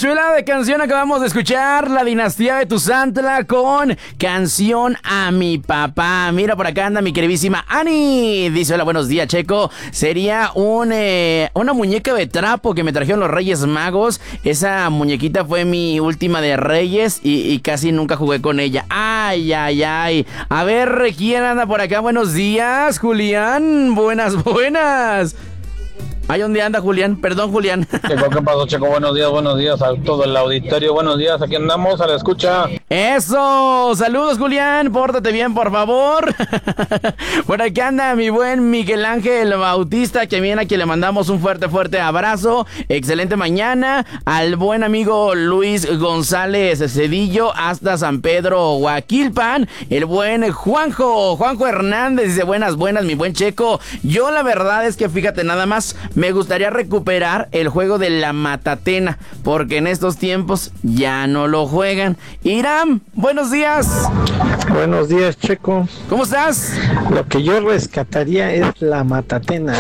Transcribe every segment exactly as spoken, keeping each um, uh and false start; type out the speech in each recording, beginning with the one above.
chula de canción acabamos de escuchar La Dinastía de Tuzantla con Canción a mi papá. Mira, por acá anda mi queridísima Ani. Dice, hola, buenos días, Checo. Sería un, eh, una muñeca de trapo que me trajeron los Reyes Magos. Esa muñequita fue mi última de Reyes y, y casi nunca jugué con ella. Ay, ay, ay. A ver, ¿quién anda por acá? Buenos días, Julián. Buenas, buenas. Ay, ¿dónde anda Julián? Perdón, Julián. Checo, ¿qué pasó, Checo? Buenos días, buenos días a todo el auditorio. Buenos días, aquí andamos a la escucha. ¡Eso! ¡Saludos, Julián! Pórtate bien, por favor. Por aquí anda mi buen Miguel Ángel Bautista, que viene aquí, le mandamos un fuerte, fuerte abrazo. Excelente mañana. Al buen amigo Luis González Cedillo, hasta San Pedro, Huaquilpan. El buen Juanjo, Juanjo Hernández, dice, buenas, buenas, mi buen Checo. Yo la verdad es que, fíjate, nada más me gustaría recuperar el juego de la matatena, porque en estos tiempos ya no lo juegan. Iram, buenos días. Buenos días, Checo. ¿Cómo estás? Lo que yo rescataría es la matatena.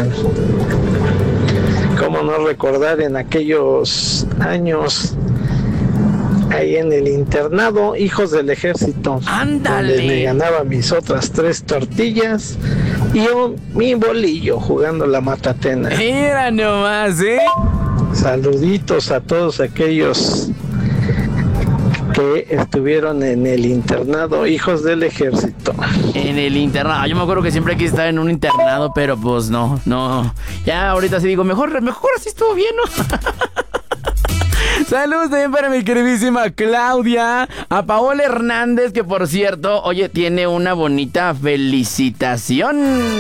¿Cómo no recordar en aquellos años ahí en el internado Hijos del Ejército? ¡Ándale! Donde me ganaba mis otras tres tortillas y yo, mi bolillo jugando la matatena. Mira nomás, ¿eh? Saluditos a todos aquellos que estuvieron en el internado Hijos del Ejército. En el internado. Yo me acuerdo que siempre quise estar en un internado, pero pues no, no. Ya ahorita sí digo, mejor, mejor así estuvo bien, ¿no? Saludos también para mi queridísima Claudia, a Paola Hernández, que por cierto, oye, tiene una bonita felicitación.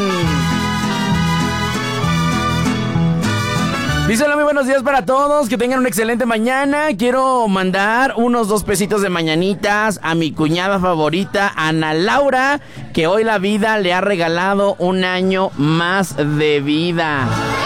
Dice, hola, muy buenos días para todos, que tengan una excelente mañana. Quiero mandar unos dos pesitos de mañanitas a mi cuñada favorita, Ana Laura, que hoy la vida le ha regalado un año más de vida.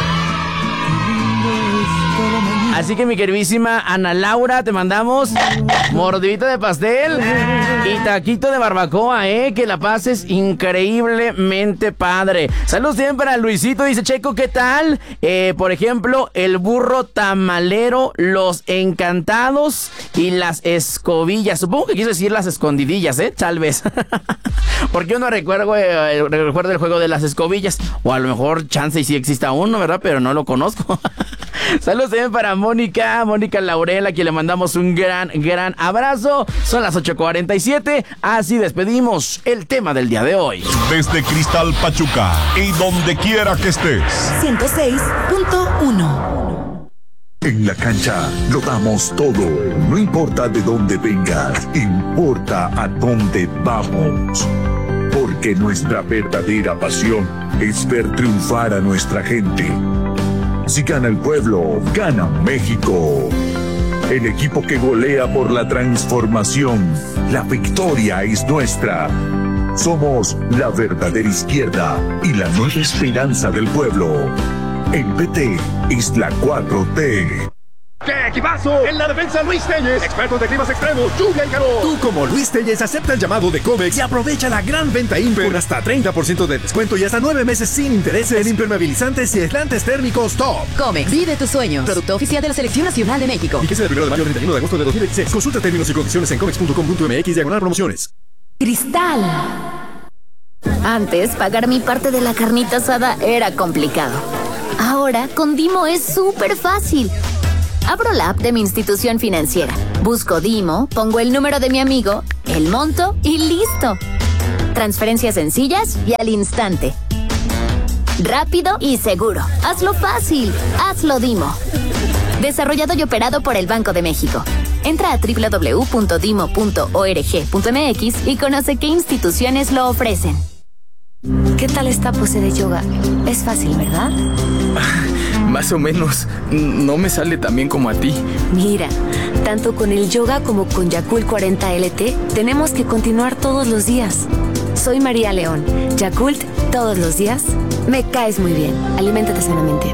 Así que mi queridísima Ana Laura, te mandamos mordidita de pastel y taquito de barbacoa, ¿eh? Que la pases increíblemente padre. Saludos también para Luisito, dice, Checo, ¿qué tal? Eh, por ejemplo, el burro tamalero, los encantados y las escobillas. Supongo que quiso decir las escondidillas, ¿eh? Tal vez. Porque yo no recuerdo, eh, recuerdo el juego de las escobillas. O a lo mejor chance y sí exista uno, ¿verdad? Pero no lo conozco. Saludos también para Mónica, Mónica Laurel, a quien le mandamos un gran, gran abrazo. Son las ocho cuarenta y siete, así despedimos el tema del día de hoy. Desde Cristal Pachuca y donde quiera que estés. ciento seis punto uno. En la cancha lo damos todo, no importa de dónde vengas, importa a dónde vamos. Porque nuestra verdadera pasión es ver triunfar a nuestra gente. Si gana el pueblo, gana México. El equipo que golea por la transformación. La victoria es nuestra. Somos la verdadera izquierda y la nueva esperanza del pueblo. El P T es la cuatro T. ¡Qué equipazo! En la defensa, Luis Telles, expertos de climas extremos, lluvia y calor. Tú, como Luis Telles, acepta el llamado de Comex y aprovecha la gran venta Imper con hasta treinta por ciento de descuento y hasta nueve meses sin intereses en impermeabilizantes y aislantes térmicos Top. Comex, vive tus sueños. Producto oficial de la Selección Nacional de México. Fíjese del primero de mayo al treinta y uno de agosto de dos mil veintiséis. Consulta términos y condiciones en comex punto com punto m x diagonal promociones. Cristal. Antes, pagar mi parte de la carnita asada era complicado. Ahora, con Dimo es súper fácil. Abro la app de mi institución financiera, busco Dimo, pongo el número de mi amigo, el monto y listo. Transferencias sencillas y al instante. Rápido y seguro. Hazlo fácil. Hazlo Dimo. Desarrollado y operado por el Banco de México. Entra a doble u doble u doble u punto dimo punto org punto m x y conoce qué instituciones lo ofrecen. ¿Qué tal esta pose de yoga? Es fácil, ¿verdad? Más o menos. No me sale tan bien como a ti. Mira, tanto con el yoga como con Yakult cuarenta L T, tenemos que continuar todos los días. Soy María León. Yakult, todos los días. Me caes muy bien. Aliméntate sanamente.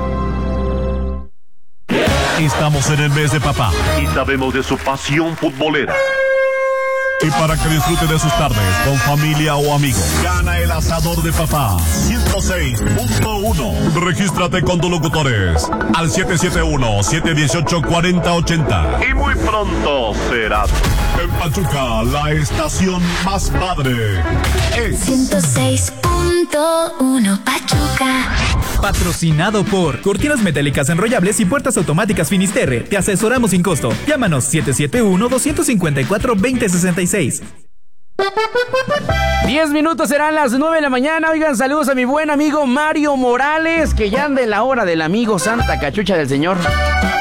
Estamos en el mes de papá y sabemos de su pasión futbolera. Y para que disfrute de sus tardes con familia o amigos, gana el asador de papá ciento seis punto uno. Regístrate con tus locutores al siete siete uno, siete uno ocho, cuatro cero ocho cero. Y muy pronto será en Pachuca, la estación más padre. Es ciento seis punto uno Pachuca. Patrocinado por Cortinas Metálicas Enrollables y Puertas Automáticas Finisterre. Te asesoramos sin costo. Llámanos siete siete uno, dos cinco cuatro, dos cero seis seis. Diez minutos serán las nueve de la mañana. Oigan, saludos a mi buen amigo Mario Morales, que ya anda en la hora del amigo Santa Cachucha del Señor.